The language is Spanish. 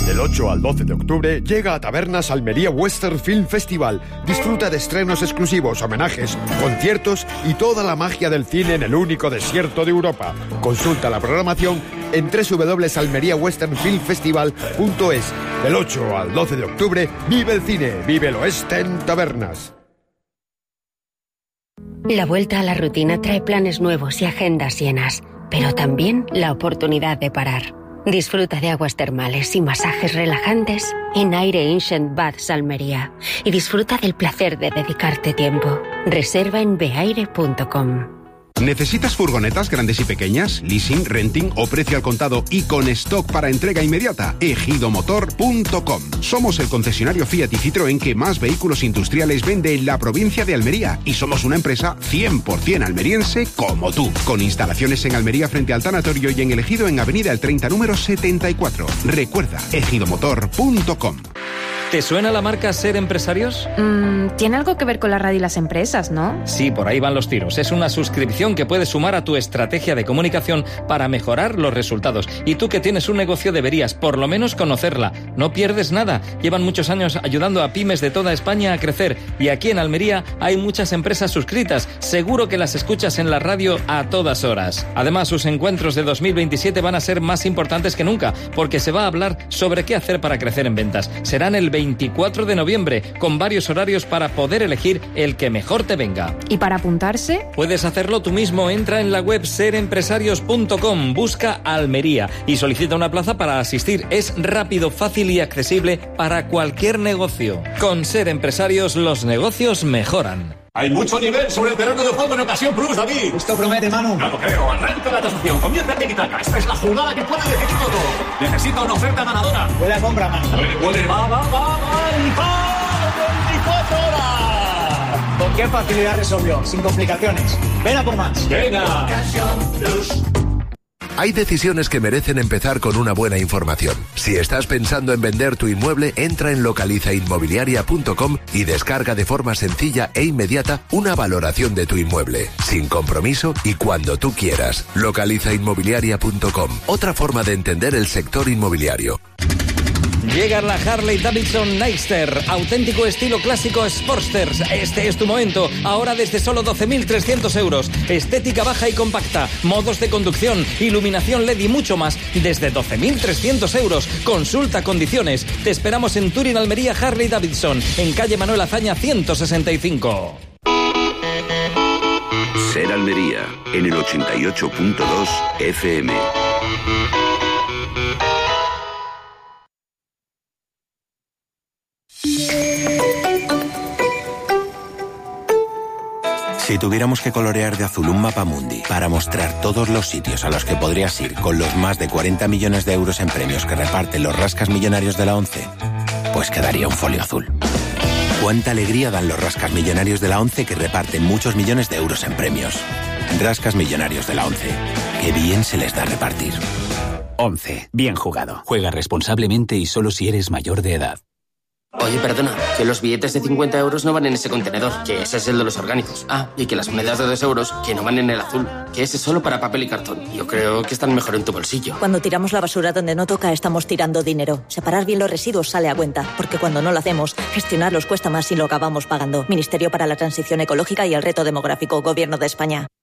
Del 8 al 12 de octubre llega a Tabernas Almería Western Film Festival. Disfruta de estrenos exclusivos, homenajes, conciertos y toda la magia del cine en el único desierto de Europa. Consulta la programación en www.almeriawesternfilmfestival.es. Del 8 al 12 de octubre, vive el cine, vive el oeste en Tabernas. La vuelta a la rutina trae planes nuevos y agendas llenas, pero también la oportunidad de parar. Disfruta de aguas termales y masajes relajantes en Aire Ancient Baths Almería y disfruta del placer de dedicarte tiempo. Reserva en beaire.com. ¿Necesitas furgonetas grandes y pequeñas, leasing, renting o precio al contado y con stock para entrega inmediata? Ejidomotor.com. Somos el concesionario Fiat y Citroën que más vehículos industriales vende en la provincia de Almería y somos una empresa 100% almeriense como tú. Con instalaciones en Almería frente al tanatorio y en El Ejido en Avenida El 30 número 74. Recuerda, ejidomotor.com. ¿Te suena la marca Ser Empresarios? Tiene algo que ver con la radio y las empresas, ¿no? Sí, por ahí van los tiros. Es una suscripción que puedes sumar a tu estrategia de comunicación para mejorar los resultados. Y tú que tienes un negocio deberías por lo menos conocerla. No pierdes nada. Llevan muchos años ayudando a pymes de toda España a crecer. Y aquí en Almería hay muchas empresas suscritas. Seguro que las escuchas en la radio a todas horas. Además, sus encuentros de 2027 van a ser más importantes que nunca, porque se va a hablar sobre qué hacer para crecer en ventas. Serán el 24 de noviembre, con varios horarios para poder elegir el que mejor te venga. ¿Y para apuntarse? Puedes hacerlo tú mismo. Entra en la web serempresarios.com, busca Almería y solicita una plaza para asistir. Es rápido, fácil y accesible para cualquier negocio. Con Ser Empresarios, los negocios mejoran. Hay mucho nivel sobre el terreno de juego en Ocasión Plus, David. Esto promete, Manu. No lo creo. Arranca la tasación. Comienza el tiki-taka. Esta es la jugada que puede decidir todo. Necesito una oferta ganadora. Huele a compra, Manu. Huele, va. 24 horas. ¿Con qué facilidad resolvió? Sin complicaciones. Ven a por más. Venga. Ocasión Plus. Hay decisiones que merecen empezar con una buena información. Si estás pensando en vender tu inmueble, entra en localizainmobiliaria.com y descarga de forma sencilla e inmediata una valoración de tu inmueble, sin compromiso y cuando tú quieras. Localizainmobiliaria.com, otra forma de entender el sector inmobiliario. Llega la Harley Davidson Nightster, auténtico estilo clásico Sportsters. Este es tu momento, ahora desde solo 12.300 euros. Estética baja y compacta, modos de conducción, iluminación LED y mucho más, desde 12.300 euros. Consulta condiciones. Te esperamos en Turín, Almería, Harley Davidson, en calle Manuel Azaña 165. Ser Almería, en el 88.2 FM. Si tuviéramos que colorear de azul un mapamundi para mostrar todos los sitios a los que podrías ir con los más de 40 millones de euros en premios que reparten los rascas millonarios de la ONCE, pues quedaría un folio azul. Cuánta alegría dan los rascas millonarios de la ONCE que reparten muchos millones de euros en premios. Rascas millonarios de la ONCE. Qué bien se les da repartir. ONCE. Bien jugado. Juega responsablemente y solo si eres mayor de edad. Oye, perdona, que los billetes de 50 euros no van en ese contenedor, que ese es el de los orgánicos. Ah, y que las monedas de 2 euros, que no van en el azul, que ese es solo para papel y cartón. Yo creo que están mejor en tu bolsillo. Cuando tiramos la basura donde no toca, estamos tirando dinero. Separar bien los residuos sale a cuenta, porque cuando no lo hacemos, gestionarlos cuesta más y lo acabamos pagando. Ministerio para la Transición Ecológica y el Reto Demográfico, Gobierno de España.